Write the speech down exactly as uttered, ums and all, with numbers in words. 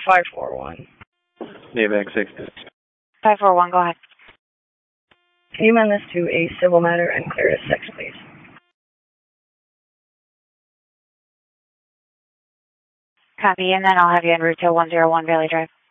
five four one. Navac six. five four one, go ahead. Can you amend this to a civil matter and clear as sex, please? Copy, and then I'll have you en route to one oh one Bailey Drive.